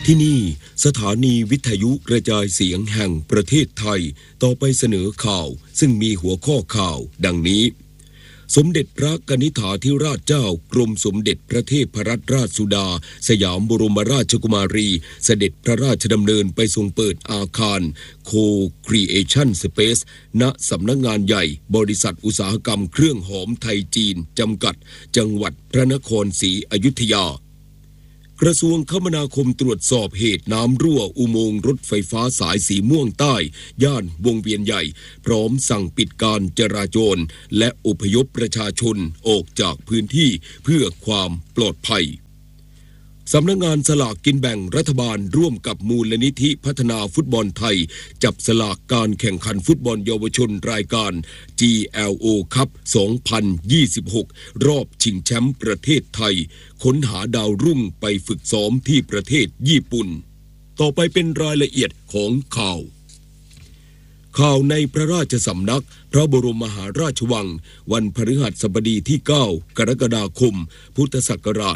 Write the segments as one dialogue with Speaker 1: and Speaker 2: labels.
Speaker 1: ที่นี่สถานีวิทยุกระจายเสียงแห่งประเทศไทยต่อไปเสนอข่าวซึ่งมีหัวข้อข่าวดังนี้สมเด็จพระกนิษฐาธิราชเจ้ากรมสมเด็จพระเทพรัตนราชสุดาสยามบรมราชกุมารีเสด็จพระราชดำเนินไปทรงเปิดอาคาร Co-Creation Space ณสำนักงานใหญ่บริษัทอุตสาหกรรมเครื่องหอมไทยจีนจำกัดจังหวัดพระนครศรีอยุธยากระทรวงคมนาคมตรวจสอบเหตุน้ำรั่วอุโมงค์รถไฟฟ้าสายสีม่วงใต้ย่านวงเวียนใหญ่พร้อมสั่งปิดการจราจรและอพยพประชาชนออกจากพื้นที่เพื่อความปลอดภัยสำนักงานสลากกินแบ่งรัฐบาลร่วมกับมูลนิธิพัฒนาฟุตบอลไทยจับสลากการแข่งขันฟุตบอลเยาวชนรายการ GLO Cup 2026 รอบชิงแชมป์ประเทศไทยค้นหาดาวรุ่งไปฝึกซ้อมที่ประเทศญี่ปุ่นต่อไปเป็นรายละเอียดของข่าวในพระราชสำนักพระบรมมหาราชวังวันพฤหัสบดีที่ 9 กรกฎาคม พุทธศักราช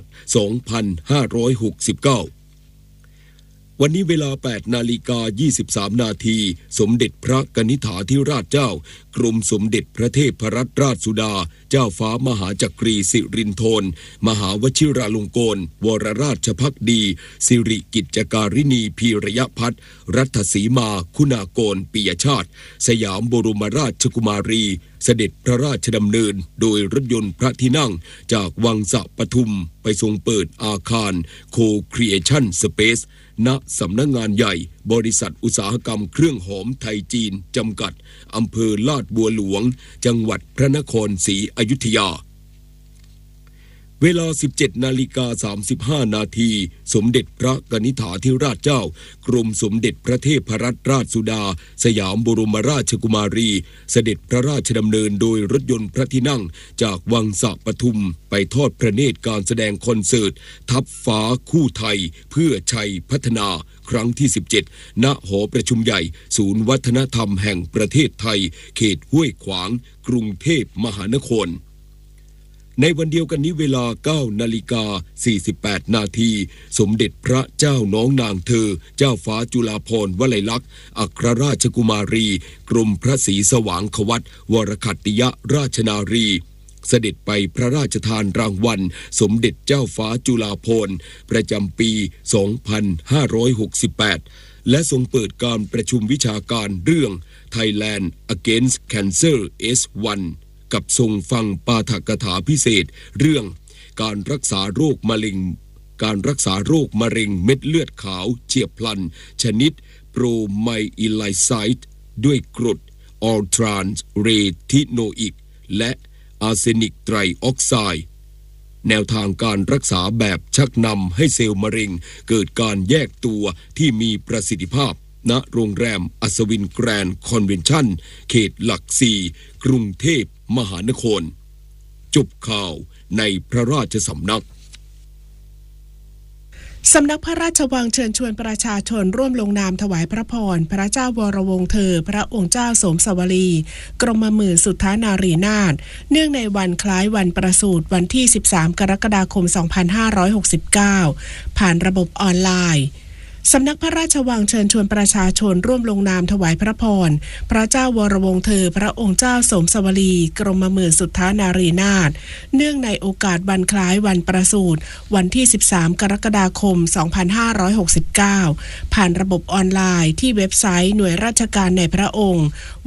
Speaker 1: 2569 วันนี้เวลา 8:23 นาทีสมเด็จพระกนิษฐาธิราชเจ้ากรมสมเด็จพระเทพรัตนราชสุดาเจ้าฟ้ามหาจักรีสิรินธรมหาวชิราลงกรณวรราชภักดีสิริกิจการินีพีรยพัฒน์รัตสีมาคุณากรปิยชาติสยามบรมราชกุมารีเสด็จพระราชดำเนินโดยรถยนต์พระที่นั่งจากวังสะปทุมไปทรงเปิดอาคาร Co-Creation Space ณสำนักงานใหญ่บริษัทอุตสาหกรรมเครื่องหอมไทยจีนจำกัดอำเภอลาดบัวหลวงจังหวัดพระนครศรีอยุธยาเวลา 17:35 นาทีสมเด็จพระกนิษฐาธิราชเจ้ากรมสมเด็จพระเทพรัตนราชสุดาสยามบรมราชกุมารีเสด็จพระราชดำเนินโดยรถยนต์พระที่นั่งจากวังสะปทุมไปทอดพระเนตรการแสดงคอนเสิร์ตทัพฟ้าคู่ไทยเพื่อชัยพัฒนาครั้งที่ 17 ณ หอประชุมใหญ่ศูนย์วัฒนธรรมแห่งประเทศไทยเขตห้วยขวางกรุงเทพมหานครในวันเดียวกันนี้เวลา 9:48 นาทีสมเด็จพระเจ้าน้องนางเธอเจ้าฟ้าจุฬาภรณ์วลัยลักษณ์อัครราชกุมารีกรมพระศรีสว่างควัตวรคัตติยราชนารีเสด็จไปพระราชทานรางวัลสมเด็จเจ้าฟ้าจุฬาภรณ์ประจำปี 2568 และทรงเปิดการประชุมวิชาการเรื่อง Thailand Against Cancer S1กับทรงฟังปาฐกถาพิเศษเรื่องการรักษาโรคมะเร็งเม็ดเลือดขาวเฉียบพลันชนิดโปรไมอิไลไซด์ด้วยกรดออลทรานเรทิโนอิกและอาร์เซนิกไตรออกไซด์แนวทางการรักษาแบบชักนำให้เซลล์มะเร็งเกิดการแยกตัวที่มีประสิทธิภาพณโรงแรมอัศวินแกรนด์คอนเวนชั่นเขตหลักสี่กรุงเทพมหานครจบข่าวในพระราชสำนัก
Speaker 2: สำนักพระราชวังเชิญชวนประชาชนร่วมลงนามถวายพระพรพระเจ้าวรวงศ์เธอพระองค์เจ้าสมสวลีกรมหมื่นสุทธานารีนาถเนื่องในวันคล้ายวันประสูติวันที่ 13 กรกฎาคม 2569 ผ่านระบบออนไลน์สำนักพระราชวังเชิญชวนประชาชนร่วมลงนามถวายพระพรพระเจ้าวรวงศ์เธอพระองค์เจ้าสมสวลีกรมหมื่นสุทธานารีนาถเนื่องในโอกาสวันคล้ายวันประสูติวันที่ 13 กรกฎาคม 2569 ผ่านระบบออนไลน์ที่เว็บไซต์หน่วยราชการในพระองค์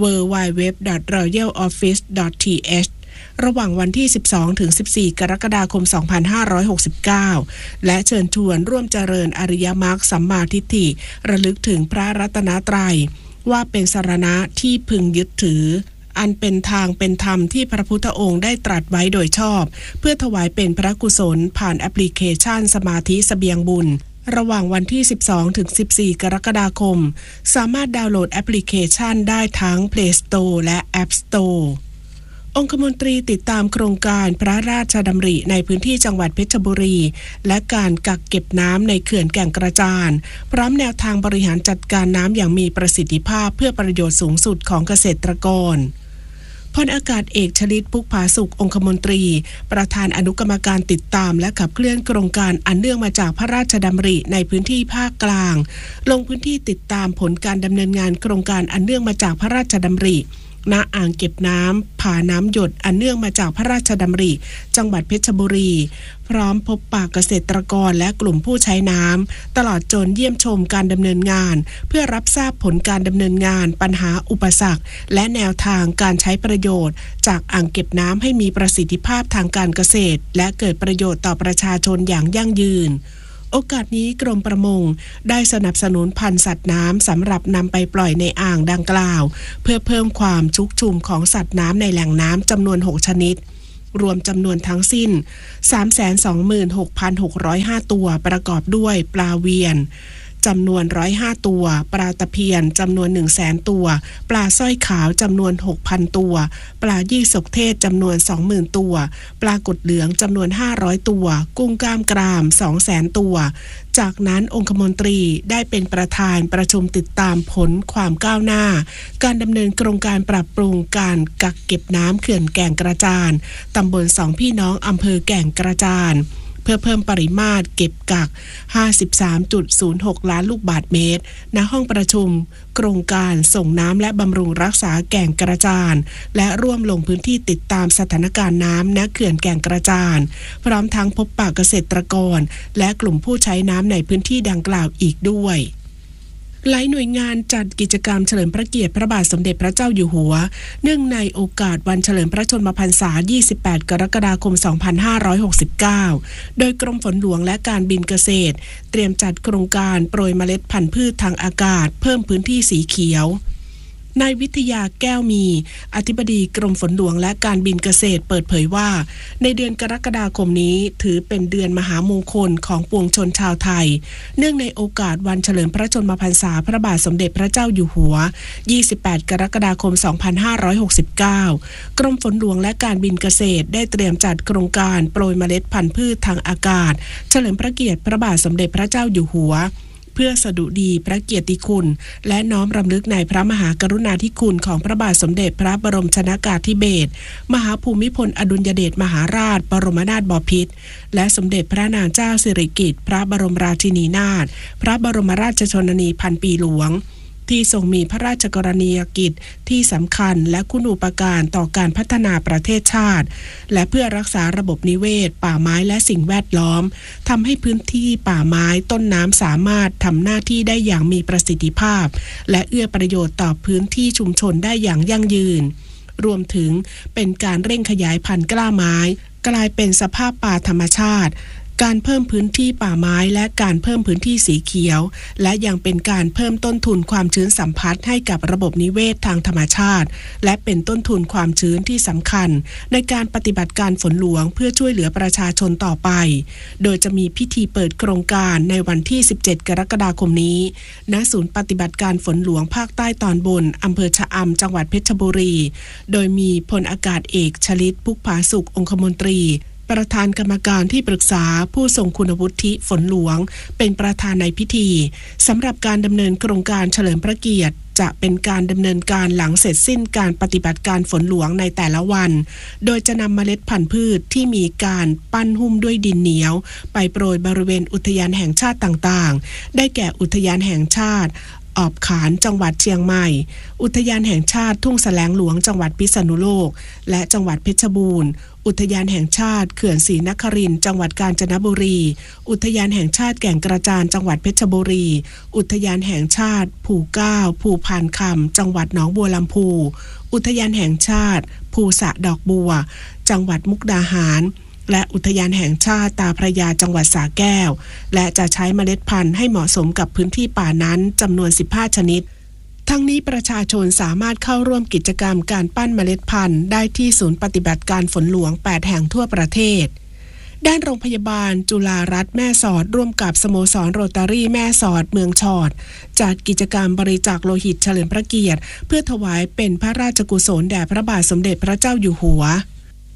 Speaker 2: www.royaloffice.thระหว่างวันที่ 12-14 กรกฎาคม 2569 และเชิญชวนร่วมเจริญอริยมรรคสัมมาทิฏฐิระลึกถึงพระรัตนตรัยว่าเป็นสรณะที่พึงยึดถืออันเป็นทางเป็นธรรมที่พระพุทธองค์ได้ตรัสไว้โดยชอบเพื่อถวายเป็นพระกุศลผ่านแอปพลิเคชันสมาธิเสบียงบุญระหว่างวันที่ 12-14 กรกฎาคมสามารถดาวน์โหลดแอปพลิเคชันได้ทั้ง Play Store และ App Storeองคมนตรีติดตามโครงการพระราชดำริในพื้นที่จังหวัดเพชรบุรีและการกักเก็บน้ำในเขื่อนแก่งกระจานพร้อมแนวทางบริหารจัดการน้ำอย่างมีประสิทธิภาพเพื่อประโยชน์สูงสุดของเกษตรกรพลอากาศเอกชลิต พุกผาสุของคมนตรีประธานอนุกรรมการติดตามและขับเคลื่อนโครงการอันเนื่องมาจากพระราชดำริในพื้นที่ภาคกลางลงพื้นที่ติดตามผลการดำเนินงานโครงการอันเนื่องมาจากพระราชดำริณอ่างเก็บน้ำผาน้ำหยดอันเนื่องมาจากพระราชดำริจังหวัดเพชรบุรีพร้อมพบปะเกษตรกรและกลุ่มผู้ใช้น้ำตลอดจนเยี่ยมชมการดำเนินงานเพื่อรับทราบผลการดำเนินงานปัญหาอุปสรรคและแนวทางการใช้ประโยชน์จากอ่างเก็บน้ำให้มีประสิทธิภาพทางการเกษตรและเกิดประโยชน์ต่อประชาชนอย่างยั่งยืนโอกาสนี้กรมประมงได้สนับสนุนพันธุ์สัตว์น้ำสำหรับนำไปปล่อยในอ่างดังกล่าวเพื่อเพิ่มความชุกชุมของสัตว์น้ำในแหล่งน้ำจำนวน6ชนิดรวมจำนวนทั้งสิ้น 326,605 ตัวประกอบด้วยปลาเวียนจำนวน105ตัวปลาตะเพียนจำนวน 100,000 ตัวปลาสร้อยขาวจำนวน 6,000 ตัวปลายี่สกเทศจำนวน 20,000 ตัวปลากดเหลืองจำนวน500ตัวกุ้งกล้ามกราม 200,000 ตัวจากนั้นองคมนตรีได้เป็นประธานประชุมติดตามผลความก้าวหน้าการดำเนินโครงการปรับปรุงการกักเก็บน้ำเขื่อนแก่งกระจานตำบลสองพี่น้องอำเภอแก่งกระจานเพื่อเพิ่มปริมาตรเก็บกัก 53.06 ล้านลูกบาศก์เมตรณห้องประชุมโครงการส่งน้ำและบำรุงรักษาแก่งกระจานและร่วมลงพื้นที่ติดตามสถานการณ์น้ำณเขื่อนแก่งกระจานพร้อมทั้งพบปะเกษตรกรและกลุ่มผู้ใช้น้ำในพื้นที่ดังกล่าวอีกด้วยหลายหน่วยงานจัดกิจกรรมเฉลิมพระเกียรติพระบาทสมเด็จพระเจ้าอยู่หัวเนื่องในโอกาสวันเฉลิมพระชนมพรรษา 28 กรกฎาคม 2569 โดยกรมฝนหลวงและการบินเกษตรเตรียมจัดโครงการโปรยเมล็ดพันธุ์พืชทางอากาศเพิ่มพื้นที่สีเขียวนายวิทยาแก้วมีอธิบดีกรมฝนหลวงและการบินเกษตรเปิดเผยว่าในเดือนกรกฎาคมนี้ถือเป็นเดือนมหามงคลของปวงชนชาวไทยเนื่องในโอกาสวันเฉลิมพระชนมพรรษาพระบาทสมเด็จพระเจ้าอยู่หัว 28 กรกฎาคม 2569 กรมฝนหลวงและการบินเกษตรได้เตรียมจัดโครงการโปรยเมล็ดพันธุ์พืชทางอากาศเฉลิมพระเกียรติพระบาทสมเด็จพระเจ้าอยู่หัวเพื่อสดุดีพระเกียรติคุณและน้อมรำลึกในพระมหากรุณาธิคุณของพระบาทสมเด็จพระบรมชนกาธิเบศรมหาภูมิพลอดุลยเดชมหาราชบรมนาถบพิตรและสมเด็จพระนางเจ้าสิริกิติ์พระบรมราชินีนาถพระบรมราชชนนีพันปีหลวงที่ทรงมีพระราชกรณียกิจที่สำคัญและคุณูปการต่อการพัฒนาประเทศชาติและเพื่อรักษาระบบนิเวศป่าไม้และสิ่งแวดล้อมทำให้พื้นที่ป่าไม้ต้นน้ำสามารถทำหน้าที่ได้อย่างมีประสิทธิภาพและเอื้อประโยชน์ต่อพื้นที่ชุมชนได้อย่างยั่งยืนรวมถึงเป็นการเร่งขยายพันธุ์กล้าไม้กลายเป็นสภาพป่าธรรมชาติการเพิ่มพื้นที่ป่าไม้และการเพิ่มพื้นที่สีเขียวและยังเป็นการเพิ่มต้นทุนความชื้นสัมพัทธ์ให้กับระบบนิเวศทางธรรมชาติและเป็นต้นทุนความชื้นที่สำคัญในการปฏิบัติการฝนหลวงเพื่อช่วยเหลือประชาชนต่อไปโดยจะมีพิธีเปิดโครงการในวันที่ 17 กรกฎาคมนี้ณศูนย์ปฏิบัติการฝนหลวงภาคใต้ตอนบนอำเภอชะอำจังหวัดเพชรบุรีโดยมีพลอากาศเอกชลิต พุกผาสุของคมนตรีประธานกรรมการที่ปรึกษาผู้ทรงคุณวุฒิฝนหลวงเป็นประธานในพิธีสำหรับการดำเนินโครงการเฉลิมพระเกียรติจะเป็นการดำเนินการหลังเสร็จสิ้นการปฏิบัติการฝนหลวงในแต่ละวันโดยจะนำเมล็ดพันธุ์พืชที่มีการปั้นหุ้มด้วยดินเหนียวไปโปรยบริเวณอุทยานแห่งชาติต่างๆได้แก่อุทยานแห่งชาติออบขานจังหวัดเชียงใหม่อุทยานแห่งชาติทุ่งแสลงหลวงจังหวัดพิษณุโลกและจังหวัดเพชรบูรณ์อุทยานแห่งชาติเขื่อนศรีนครินทร์จังหวัดกาญจนบุรีอุทยานแห่งชาติแก่งกระจานจังหวัดเพชรบุรีอุทยานแห่งชาติภูเก้าภูพานคำจังหวัดหนองบัวลำพูอุทยานแห่งชาติภูสะดอกบัวจังหวัดมุกดาหารและอุทยานแห่งชาติตาพระยาจังหวัดสระแก้วและจะใช้เมล็ดพันธุ์ให้เหมาะสมกับพื้นที่ป่านั้นจำนวน15ชนิดทั้งนี้ประชาชนสามารถเข้าร่วมกิจกรรมการปั้นเมล็ดพันธุ์ได้ที่ศูนย์ปฏิบัติการฝนหลวง8แห่งทั่วประเทศด้านโรงพยาบาลจุฬารัตน์แม่สอดร่วมกับสโมสรโรตารี่แม่สอดเมืองชอดจัดกิจกรรมบริจาคโลหิตเฉลิมพระเกียรติเพื่อถวายเป็นพระราชกุศลแด่พระบาทสมเด็จพระเจ้าอยู่หัว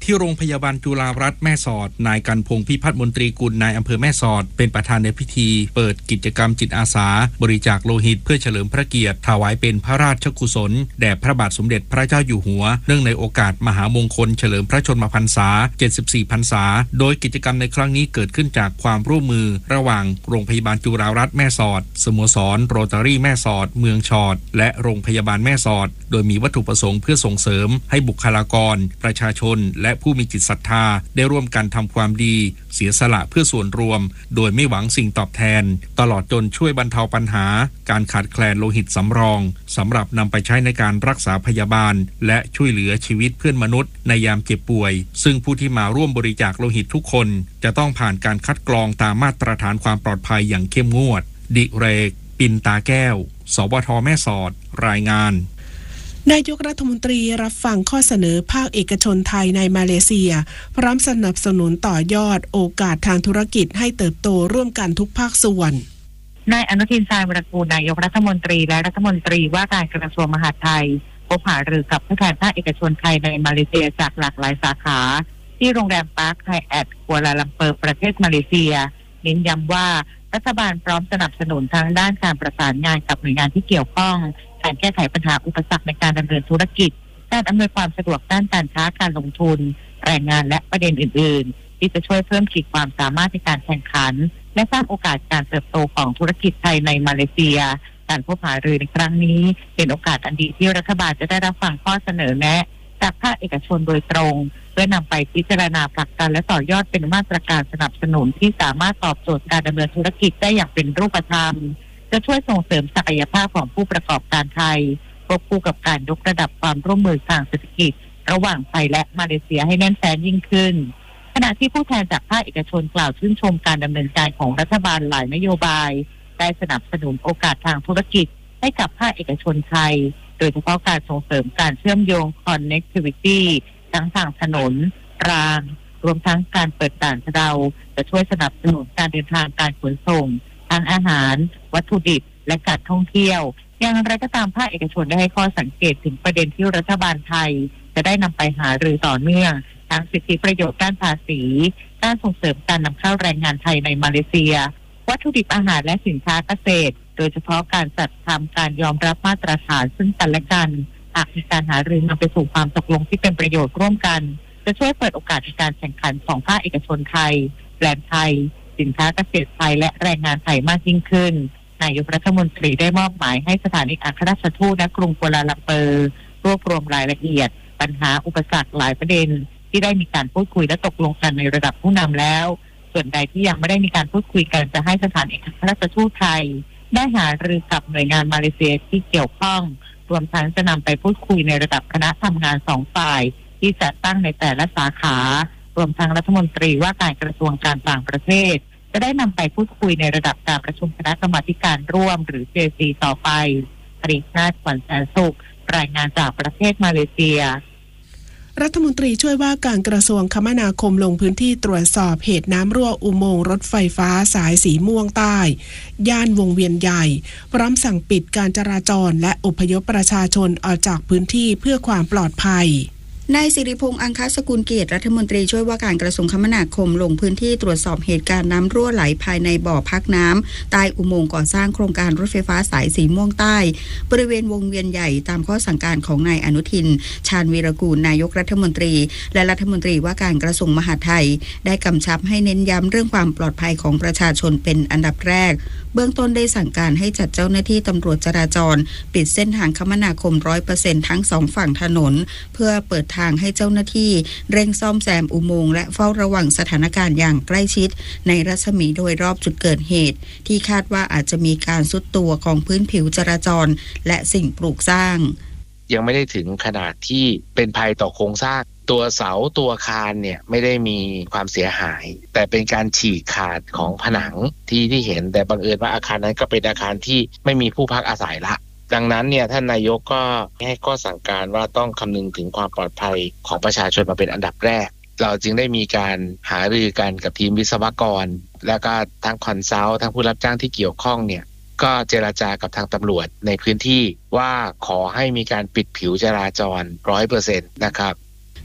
Speaker 3: ที่โรงพยาบาลจุฬารัตน์แม่สอดนายกันพงษ์พิพัฒน์มนตรีกุลนายอำเภอแม่สอดเป็นประธานในพิธีเปิดกิจกรรมจิตอาสาบริจาคโลหิตเพื่อเฉลิมพระเกียรติถวายเป็นพระราชกุศลแด่พระบาทสมเด็จพระเจ้าอยู่หัวเนื่องในโอกาสมหามงคลเฉลิมพระชนมพรรษา74พรรษาโดยกิจกรรมในครั้งนี้เกิดขึ้นจากความร่วมมือระหว่างโรงพยาบาลจุฬารัตน์แม่สอดสโมสรโรตารี่แม่สอดเมืองชอดและโรงพยาบาลแม่สอดโดยมีวัตถุประสงค์เพื่อส่งเสริมให้บุคลากรประชาชนและผู้มีจิตศรัทธาได้ร่วมกันทำความดีเสียสละเพื่อส่วนรวมโดยไม่หวังสิ่งตอบแทนตลอดจนช่วยบรรเทาปัญหาการขาดแคลนโลหิตสำรองสำหรับนำไปใช้ในการรักษาพยาบาลและช่วยเหลือชีวิตเพื่อนมนุษย์ในยามเจ็บป่วยซึ่งผู้ที่มาร่วมบริจาคโลหิตทุกคนจะต้องผ่านการคัดกรองตามมาตรฐานความปลอดภัยอย่างเข้มงวดดิเรกปินตาแก้วสวทแม่สอดรายงาน
Speaker 2: นายกรัฐมนตรีรับฟังข้อเสนอภาคเอกชนไทยในมาเลเซียพร้อมสนับสนุนต่อยอดโอกาสทางธุรกิจให้เติบโตร่วมกันทุกภาคส่วน
Speaker 4: นายอนุทิน ชาญวิรากูลนายกรัฐมนตรีและรัฐมนตรีว่าการกระทรวงมหาดไทยพบหารือกับผู้แทนภาคเอกชนไทยในมาเลเซียจากหลากหลายสาขาที่โรงแรมปาร์คไฮแอทกัวลาลัมเปอร์ประเทศมาเลเซียเน้นย้ำว่ารัฐบาลพร้อมสนับสนุนทางด้านการประสานงานกับหน่วยงานที่เกี่ยวข้องการแก้ไขปัญหาอุปสรรคในการดำเนินธุรกิจการอำนวยความสะดวกด้านการค้าการลงทุนแรงงานและประเด็นอื่นๆที่จะช่วยเพิ่มขีดความสามารถในการแข่งขันและสร้างโอกาสการเติบโตของธุรกิจไทยในมาเลเซียการพบหารือในครั้งนี้เป็นโอกาสอันดีที่รัฐบาลจะได้รับฟังข้อเสนอแนะจากภาคเอกชนโดยตรงเพื่อนำไปพิจารณาผลักดันและต่อยอดเป็นมาตรการสนับสนุนที่สามารถตอบโจทย์การดำเนินธุรกิจได้อย่างเป็นรูปธรรมจะช่วยส่งเสริมศักยภาพของผู้ประกอบการไทยควบคู่กับการยกระดับความร่วมมือทางเศรษฐกิจระหว่างไทยและมาเลเซียให้แน่นแฟ้นยิ่งขึ้นขณะที่ผู้แทนจากภาคเอกชนกล่าวชื่นชมการดำเนินการของรัฐบาลหลายนโยบายได้สนับสนุนโอกาสทางธุรกิจให้กับภาคเอกชนไทยโดยเฉพาะการส่งเสริมการเชื่อมโยง connectivity ทั้งทางถนนรางรวมทั้งการเปิดด่านเราจะช่วยสนับสนุนการเดินทางการขนส่งทางอาหารวัตถุดิบและการท่องเที่ยวอย่างไรก็ตามภาคเอกชนได้ให้ข้อสังเกตถึงประเด็นที่รัฐบาลไทยจะได้นำไปหารือต่อเนื่องทั้งสิทธิประโยชน์ด้านภาษีการส่งเสริมการนำเข้าแรงงานไทยในมาเลเซียวัตถุดิบอาหารและสินค้าเกษตรโดยเฉพาะการจัดทำการยอมรับมาตรฐานซึ่งกันและกันหากมีการหารือนำไปสู่ความตกลงที่เป็นประโยชน์ร่วมกันจะช่วยเปิดโอกาสในการแข่งขันของภาคเอกชนไทยแบรนด์ไทยสินค้าเกษตรไทยและแรงงานไทยมากยิ่งขึ้นนายกรัฐมนตรีได้มอบหมายให้สถานเอกอัครราชทูตณกรุงกัวลาลัมเปอร์รวบรวมรายละเอียดปัญหาอุปสรรคหลายประเด็นที่ได้มีการพูดคุยและตกลงกันในระดับผู้นำแล้วส่วนใดที่ยังไม่ได้มีการพูดคุยกันจะให้สถานเอกอัครราชทูตไทยได้หารือกับหน่วยงานมาเลเซียที่เกี่ยวข้องรวมทั้งจะนำไปพูดคุยในระดับคณะทำงาน2ฝ่ายที่จัดตั้งในแต่ละสาขารวมทั้งรัฐมนตรีว่าการกระทรวงการต่างประเทศจะได้นำไปพูดคุยในระดับการประชุมคณะกรรมาการร่วมหรือ JC ต่อไปปรินาถ ขวัญแสนสุขรายงานจากประเทศมาเลเซีย
Speaker 2: รัฐมนตรีช่วยว่าการกระทรวงคมนาคมลงพื้นที่ตรวจสอบเหตุน้ำรั่วอุโมงค์รถไฟฟ้าสายสีม่วงใต้ย่านวงเวียนใหญ่พร้อมสั่งปิดการจราจรและอพยพประชาชนออกจากพื้นที่เพื่อความปลอดภัย
Speaker 5: นายสิริพงษ์อังคสกุลเกียรติรัฐมนตรีช่วยว่าการกระทรวงคมนาคมลงพื้นที่ตรวจสอบเหตุการณ์น้ำรั่วไหลภายในบ่อพักน้ำใต้อุโมงค์ก่อสร้างโครงการรถไฟฟ้าสายสีม่วงใต้บริเวณวงเวียนใหญ่ตามข้อสั่งการของนายอนุทินชาญวีรกูลนายกรัฐมนตรีและรัฐมนตรีว่าการกระทรวงมหาดไทยได้กำชับให้เน้นย้ำเรื่องความปลอดภัยของประชาชนเป็นอันดับแรกเบื้องต้นได้สั่งการให้จัดเจ้าหน้าที่ตำรวจจราจรปิดเส้นทางคมนาคม 100% ทั้ง2ฝั่งถนนเพื่อเปิดทางให้เจ้าหน้าที่เร่งซ่อมแซมอุโมงค์และเฝ้าระวังสถานการณ์อย่างใกล้ชิดในรัศมีโดยรอบจุดเกิดเหตุที่คาดว่าอาจจะมีการทรุดตัวของพื้นผิวจราจรและสิ่งปลูกสร้าง
Speaker 6: ยังไม่ได้ถึงขนาดที่เป็นภัยต่อโครงสร้างตัวเสาตัวคานเนี่ยไม่ได้มีความเสียหายแต่เป็นการฉีกขาดของผนังที่เห็นแต่บังเอิญว่าอาคารนั้นก็เป็นอาคารที่ไม่มีผู้พักอาศัยละดังนั้นเนี่ยท่านนายกก็ให้ข้อสั่งการว่าต้องคำนึงถึงความปลอดภัยของประชาชนมาเป็นอันดับแรกเราจึงได้มีการหารือกันกับทีมวิศวกรแล้วก็ทั้งคอนซัลท์ทั้งผู้รับจ้างที่เกี่ยวข้องเนี่ยก็เจรจากับทางตำรวจในพื้นที่ว่าขอให้มีการปิดผิวจราจร 100% นะครับ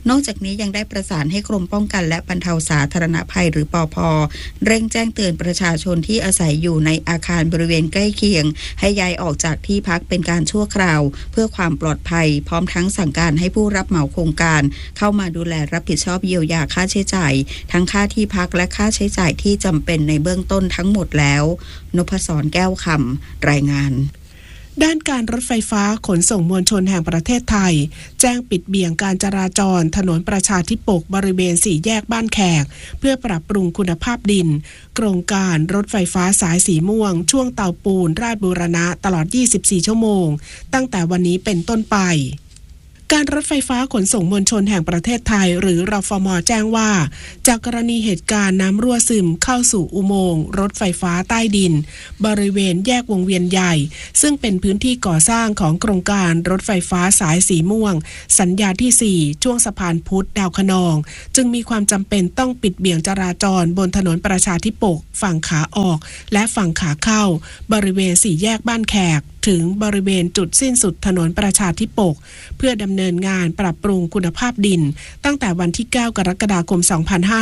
Speaker 5: นอกจากนี้ยังได้ประสานให้กรมป้องกันและบรรเทาสาธารณภัยหรือปภ.เร่งแจ้งเตือนประชาชนที่อาศัยอยู่ในอาคารบริเวณใกล้เคียงให้ย้ายออกจากที่พักเป็นการชั่วคราวเพื่อความปลอดภัยพร้อมทั้งสั่งการให้ผู้รับเหมาโครงการเข้ามาดูแลรับผิดชอบเยียวยาค่าใช้จ่ายทั้งค่าที่พักและค่าใช้จ่ายที่จำเป็นในเบื้องต้นทั้งหมดแล้วนพศรแก้วคำรายงาน
Speaker 2: ด้านการรถไฟฟ้าขนส่งมวลชนแห่งประเทศไทยแจ้งปิดเบี่ยงการจราจรถนนประชาธิปกบริเวณ4แยกบ้านแขกเพื่อปรับปรุงคุณภาพดินโครงการรถไฟฟ้าสายสีม่วงช่วงเตาปูนราชบูรณะตลอด24ชั่วโมงตั้งแต่วันนี้เป็นต้นไปการรถไฟฟ้าขนส่งมวลชนแห่งประเทศไทยหรือรฟม.แจ้งว่าจากกรณีเหตุการณ์น้ำรั่วซึมเข้าสู่อุโมงค์รถไฟฟ้าใต้ดินบริเวณแยกวงเวียนใหญ่ซึ่งเป็นพื้นที่ก่อสร้างของโครงการรถไฟฟ้าสายสีม่วงสัญญาที่4ช่วงสะพานพุทธดาวคะนองจึงมีความจำเป็นต้องปิดเบี่ยงจราจรบนถนนประชาธิปกฝั่งขาออกและฝั่งขาเข้าบริเวณ4แยกบ้านแขกถึงบริเวณจุดสิ้นสุดถนนประชาธิปกเพื่อดำเนินงานปรับปรุงคุณภาพดินตั้งแต่วันที่9กรกฎาคม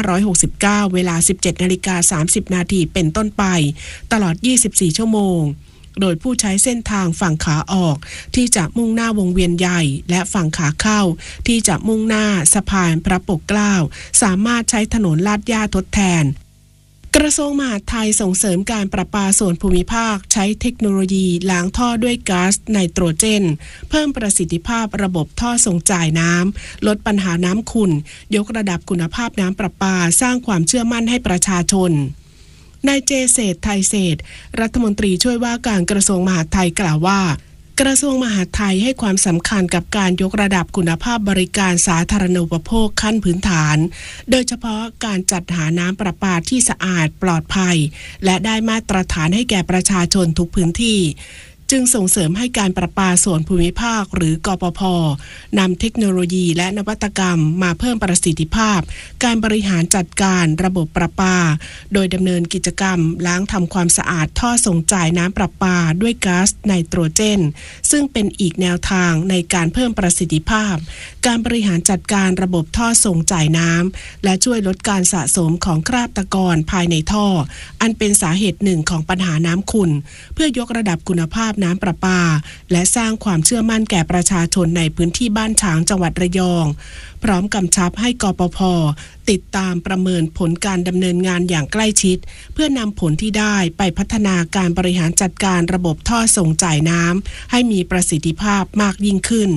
Speaker 2: 2569เวลา 17:30 น.เป็นต้นไปตลอด24ชั่วโมงโดยผู้ใช้เส้นทางฝั่งขาออกที่จะมุ่งหน้าวงเวียนใหญ่และฝั่งขาเข้าที่จะมุ่งหน้าสะพานพระปกเกล้าสามารถใช้ถนนลาดหญ้าทดแทนกระทรวงมหาดไทยส่งเสริมการประปาส่วนภูมิภาคใช้เทคโนโลยีล้างท่อด้วยก๊าซไนโตรเจนเพิ่มประสิทธิภาพระบบท่อส่งจ่ายน้ำลดปัญหาน้ำขุ่นยกระดับคุณภาพน้ำประปาสร้างความเชื่อมั่นให้ประชาชนนายเจเศรษฐ์ไทยเศรษฐ์รัฐมนตรีช่วยว่าการกระทรวงมหาดไทยกล่าวว่ากระทรวงมหาดไทยให้ความสำคัญกับการยกระดับคุณภาพบริการสาธารณูปโภคขั้นพื้นฐานโดยเฉพาะการจัดหาน้ำประปาที่สะอาดปลอดภัยและได้มาตรฐานให้แก่ประชาชนทุกพื้นที่จึงส่งเสริมให้การประปาส่วนภูมิภาคหรือกปภ.นำเทคโนโลยีและนวัตกรรมมาเพิ่มประสิทธิภาพการบริหารจัดการระบบประปาโดยดำเนินกิจกรรมล้างทำความสะอาดท่อส่งจ่ายน้ำประปาด้วยก๊าซไนโตรเจนซึ่งเป็นอีกแนวทางในการเพิ่มประสิทธิภาพการบริหารจัดการระบบท่อส่งจ่ายน้ำและช่วยลดการสะสมของคราบตะกอนภายในท่ออันเป็นสาเหตุหนึ่งของปัญหาน้ำขุ่นเพื่อยกระดับคุณภาพน้ำประปาและสร้างความเชื่อมั่นแก่ประชาชนในพื้นที่บ้านฉางจังหวัดระยองพร้อมกำชับให้กปภ.ติดตามประเมินผลการดำเนินงานอย่างใกล้ชิดเพื่อนำผลที่ได้ไปพัฒนาการบริหารจัดการระบบท่อส่งจ่ายน้ำให้มีประสิทธิภาพมากยิ่งขึ้น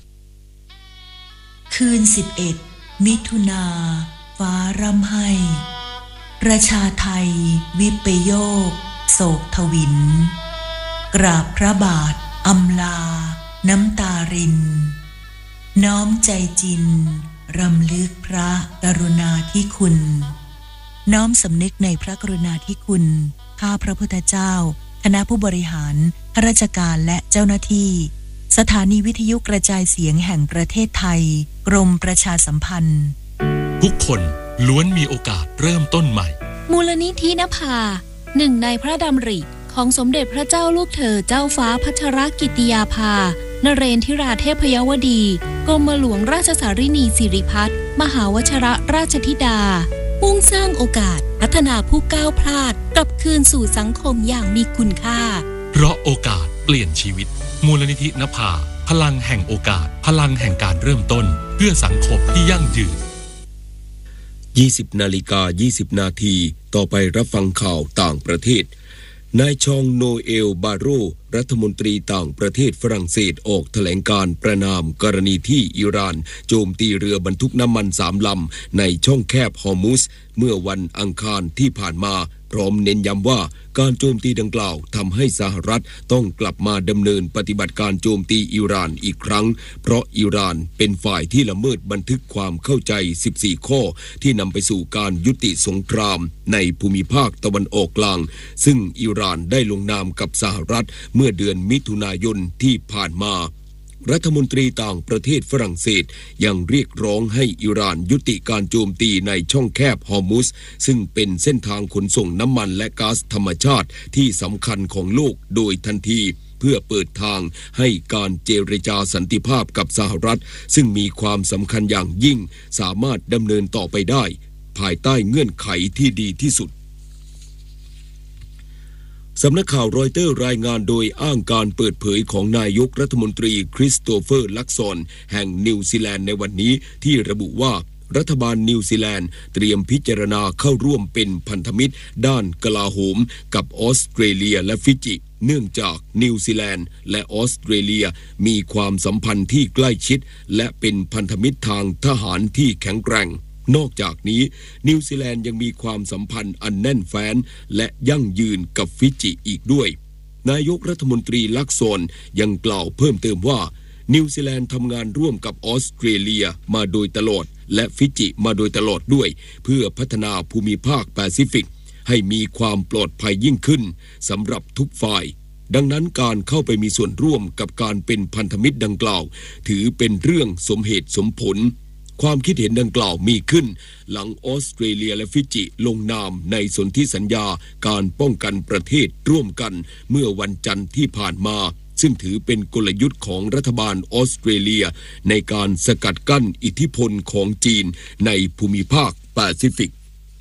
Speaker 7: คืน11มิถุนาฟ้าร่ำไห้ประชาไทยวิปโยคโศกทวินกราบพระบาทอำลาน้ำตารินน้อมใจจินรำลึกพระกรุณาธิคุณน้อมสำนึกในพระกรุณาธิคุณข้าพระพุทธเจ้าคณะผู้บริหารข้าราชการและเจ้าหน้าที่สถานีวิทยุกระจายเสียงแห่งประเทศไทยกรมประชาสัมพันธ์
Speaker 8: ทุกคนล้วนมีโอกาสเริ่มต้นใหม่
Speaker 9: มูลนิธินภาหนึ่งในพระดำริของสมเด็จพระเจ้าลูกเธอเจ้าฟ้าพัชรกิติยาภานเรนทิราเทพยวดีกรมหลวงราชสารินีสิริพัฒน์มหาวชิรราชธิดามุ่งสร้างโอกาสพัฒนาผู้ก้าวพลาดกลับคืนสู่สังคมอย่างมีคุณค่า
Speaker 8: เพราะโอกาสเปลี่ยนชีวิตมูลนิธินภาพลังแห่งโอกาสพลังแห่งการเริ่มต้นเพื่อสังคมที่ยั่งยืน
Speaker 1: 20:20 น.ต่อไปรับฟังข่าวต่างประเทศนายชองโนเอลบาโรรัฐมนตรีต่างประเทศฝรั่งเศสออกแถลงการประณามกรณีที่อิหร่านโจมตีเรือบรรทุกน้ำมัน3 ลำในช่องแคบฮอร์มุซเมื่อวันอังคารที่ผ่านมาพร้อมเน้นย้ำว่าการโจมตีดังกล่าวทำให้สหรัฐต้องกลับมาดำเนินปฏิบัติการโจมตีอิหร่านอีกครั้งเพราะอิหร่านเป็นฝ่ายที่ละเมิดบันทึกความเข้าใจ14ข้อที่นำไปสู่การยุติสงครามในภูมิภาคตะวันออกกลางซึ่งอิหร่านได้ลงนามกับสหรัฐเมื่อเดือนมิถุนายนที่ผ่านมารัฐมนตรีต่างประเทศฝรั่งเศสยังเรียกร้องให้อิหร่านยุติการโจมตีในช่องแคบฮอร์มุซซึ่งเป็นเส้นทางขนส่งน้ำมันและก๊าซธรรมชาติที่สำคัญของโลกโดยทันทีเพื่อเปิดทางให้การเจรจาสันติภาพกับสหรัฐซึ่งมีความสำคัญอย่างยิ่งสามารถดำเนินต่อไปได้ภายใต้เงื่อนไขที่ดีที่สุดสำนักข่าวรอยเตอร์รายงานโดยอ้างการเปิดเผยของนายกรัฐมนตรีคริสโตเฟอร์ลักซอนแห่งนิวซีแลนด์ในวันนี้ที่ระบุว่ารัฐบาลนิวซีแลนด์เตรียมพิจารณาเข้าร่วมเป็นพันธมิตรด้านกลาโหมกับออสเตรเลียและฟิจิเนื่องจากนิวซีแลนด์และออสเตรเลียมีความสัมพันธ์ที่ใกล้ชิดและเป็นพันธมิตรทางทหารที่แข็งแกร่งนอกจากนี้นิวซีแลนด์ยังมีความสัมพันธ์อันแน่นแฟ้นและยั่งยืนกับฟิจิอีกด้วยนายกรัฐมนตรีลักซอนยังกล่าวเพิ่มเติมว่านิวซีแลนด์ทำงานร่วมกับออสเตรเลียมาโดยตลอดและฟิจิมาโดยตลอดด้วยเพื่อพัฒนาภูมิภาคแปซิฟิกให้มีความปลอดภัยยิ่งขึ้นสำหรับทุกฝ่ายดังนั้นการเข้าไปมีส่วนร่วมกับการเป็นพันธมิตรดังกล่าวถือเป็นเรื่องสมเหตุสมผลความคิดเห็นดังกล่าวมีขึ้นหลังออสเตรเลียและฟิจิลงนามในสนธิสัญญาการป้องกันประเทศร่วมกันเมื่อวันจันทร์ที่ผ่านมาซึ่งถือเป็นกลยุทธ์ของรัฐบาลออสเตรเลียในการสกัดกั้นอิทธิพลของจีนในภูมิภาคแปซิฟิก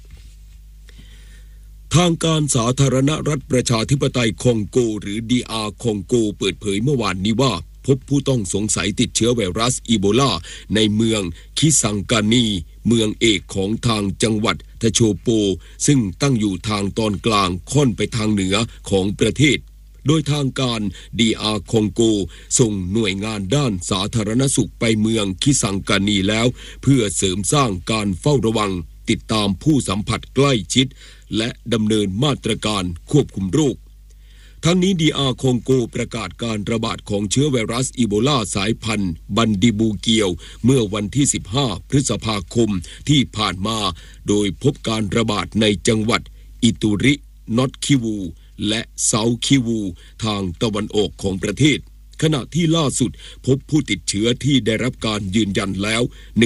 Speaker 1: ทางการสาธารณรัฐประชาธิปไตยคองโกหรือ DR คองโกเปิดเผยเมื่อวานนี้ว่าพบผู้ต้องสงสัยติดเชื้อไวรัสอีโบลาในเมืองคิซังกานีเมืองเอกของทางจังหวัดทะโชโปซึ่งตั้งอยู่ทางตอนกลางค่อนไปทางเหนือของประเทศโดยทางการ DR คองโกส่งหน่วยงานด้านสาธารณสุขไปเมืองคิซังกานีแล้วเพื่อเสริมสร้างการเฝ้าระวังติดตามผู้สัมผัสใกล้ชิดและดำเนินมาตรการควบคุมโรคทั้งนี้ DR คองโกประกาศการระบาดของเชื้อไวรัสอีโบลาสายพันธุ์บันดิบูเกียวเมื่อวันที่15พฤษภาคมที่ผ่านมาโดยพบการระบาดในจังหวัดอิตุรินอตคิวูและเซาคิวูทางตะวันออกของประเทศขณะที่ล่าสุดพบผู้ติดเชื้อที่ได้รับการยืนยันแล้ว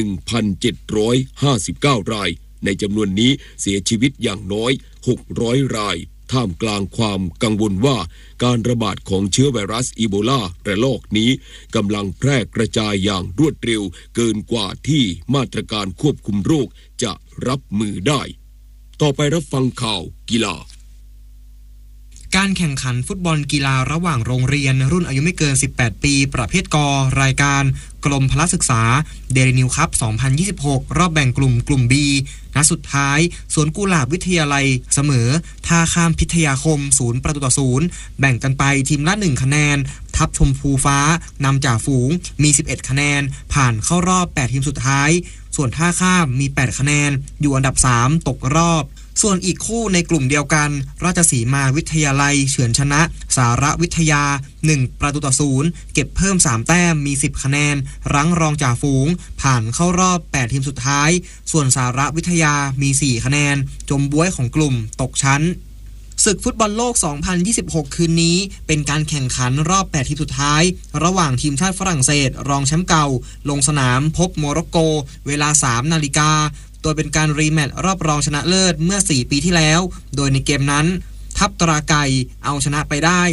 Speaker 1: 1,759 รายในจำนวนนี้เสียชีวิตอย่างน้อย600รายท่ามกลางความกังวลว่าการระบาดของเชื้อไวรัสอีโบลาระลอกนี้กำลังแพร่กระจายอย่างรวดเร็วเกินกว่าที่มาตรการควบคุมโรคจะรับมือได้ต่อไปรับฟังข่าวกีฬา
Speaker 10: การแข่งขันฟุตบอลกีฬาระหว่างโรงเรียนรุ่นอายุไม่เกิน18ปีประเภทกรายการกรมพละศึกษาเดลินิวคัพ2026รอบแบ่งกลุ่ม B นัดสุดท้ายสวนกุหลาบวิทยาลัยเสมอท่าข้ามพิทยาคม0-0แบ่งกันไปทีมละ1คะแนนทัพชมพูฟ้านำจ่าฝูงมี11คะแนนผ่านเข้ารอบ8ทีมสุดท้ายส่วนท่าข้ามมี8คะแนนอยู่อันดับ3ตกรอบส่วนอีกคู่ในกลุ่มเดียวกันราชสีมาวิทยาลัยเฉือนชนะสารวิทยา1-0เก็บเพิ่ม3แต้มมี10คะแนนรั้งรองจ่าฝูงผ่านเข้ารอบ8ทีมสุดท้ายส่วนสารวิทยามี4คะแนนจมบ๊วยของกลุ่มตกชั้นศึกฟุตบอลโลก2026คืนนี้เป็นการแข่งขันรอบ8ทีมสุดท้ายระหว่างทีมชาติฝรั่งเศสรองแชมป์เก่าลงสนามพบโมร็อกโกเวลา 3 นาฬิกาโดยเป็นการรีแมตช์รอบรองชนะเลิศเมื่อ4ปีที่แล้วโดยในเกมนั้นทัพตราไก่เอาชนะไปได้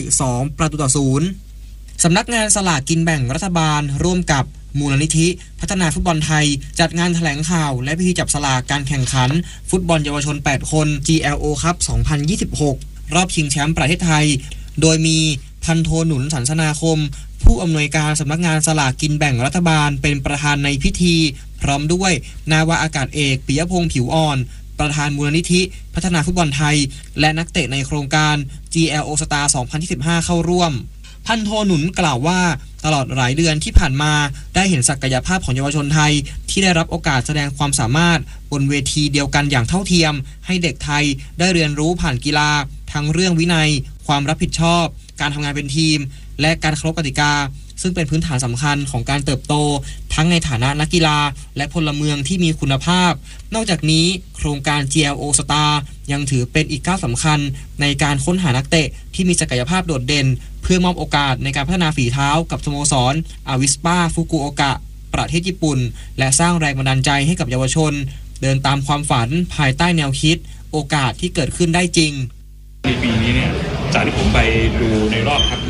Speaker 10: 2-0สำนักงานสลากกินแบ่งรัฐบาลร่วมกับมูลนิธิพัฒนาฟุตบอลไทยจัดงานแถลงข่าวและพิธีจับสลากการแข่งขันฟุตบอลเยาวชน8คน GLO ครับ2026รอบชิงแชมป์ประเทศไทยโดยมีพันโทหนุนสันสนาคมผู้อำนวยการสำนักงานสลากกินแบ่งรัฐบาลเป็นประธานในพิธีพร้อมด้วยนาวาอากาศเอกปิยพงษ์ผิวอ่อนประธานมูลนิธิพัฒนาฟุตบอลไทยและนักเตะในโครงการ GLO Star 2025เข้าร่วมพันโทหนุนกล่าวว่าตลอดหลายเดือนที่ผ่านมาได้เห็นศักยภาพของเยาวชนไทยที่ได้รับโอกาสแสดงความสามารถบนเวทีเดียวกันอย่างเท่าเทียมให้เด็กไทยได้เรียนรู้ผ่านกีฬาทั้งเรื่องวินัยความรับผิดชอบการทำงานเป็นทีมและการเคารพกติกาซึ่งเป็นพื้นฐานสำคัญของการเติบโตทั้งในฐานะนักกีฬาและพลเมืองที่มีคุณภาพนอกจากนี้โครงการ GLO Star ยังถือเป็นอีกก้าวสำคัญในการค้นหานักเตะที่มีศักยภาพโดดเด่นเพื่อมอบโอกาสในการพัฒนาฝีเท้ากับสโมสรอาวิสปาฟุกุโอกะประเทศญี่ปุ่นและสร้างแรงบันดาลใจให้กับเยาวชนเดินตามความฝันภายใต้แนวคิดโอกาสที่เกิดขึ้นได้จริง
Speaker 11: ในปีนี้เนี่ยจากที่ผมไปดูในรอบคัดเลือก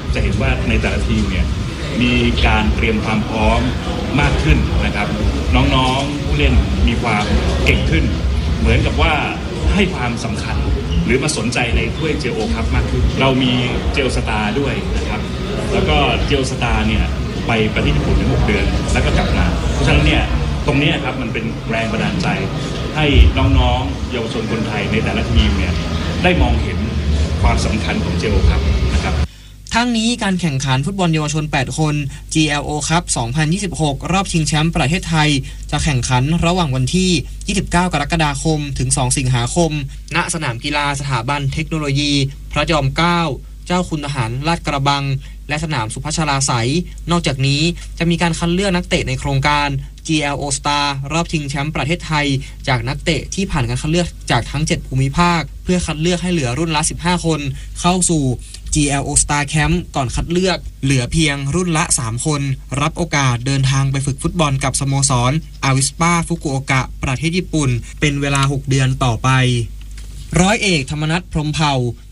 Speaker 11: จะเห็นว่าในแต่ละทีมเนี่ยมีการเตรียมความพร้อมมากขึ้นนะครับน้องๆผู้เล่นมีความเก่งขึ้นเหมือนกับว่าให้ความสำคัญหรือมาสนใจในถ้วยเจโอคัพมากขึ้นเรามีเจลสตาร์ด้วยนะครับแล้วก็เจลสตาร์เนี่ยไปประเทศญี่ปุ่นถึง6 เดือนแล้วก็กลับมาเพราะฉะนั้นเนี่ยตรงนี้ครับมันเป็นแรงบันดาลใจให้น้องๆเยาวชนคนไทยในแต่ละทีมเนี่ยได้มองเห็นความสำคัญของเจโอคัพนะครับ
Speaker 10: ทั้งนี้การแข่งขันฟุตบอลเยาวชน8 คน GLO ครับ 2026 รอบชิงแชมป์ประเทศไทยจะแข่งขันระหว่างวันที่ 29 กรกฎาคมถึง 2 สิงหาคมณสนามกีฬาสถาบันเทคโนโลยีพระจอมเกล้าเจ้าคุณทหารลาดกระบังและสนามสุพัชราไสยนอกจากนี้จะมีการคัดเลือกนักเตะในโครงการ GLO Star รอบชิงแชมป์ประเทศไทยจากนักเตะที่ผ่านการคัดเลือกจากทั้ง7ภูมิภาคเพื่อคัดเลือกให้เหลือรุ่นละ15 คนเข้าสู่ GLO Star Camp ก่อนคัดเลือกเหลือเพียงรุ่นละ3 คนรับโอกาสเดินทางไปฝึกฟุตบอลกับสโมสรอาวิสปาฟุกุโอกะประเทศญี่ปุ่นเป็นเวลา6 เดือนต่อไปร้อยเอกธรรมนัสพรหมเผ่า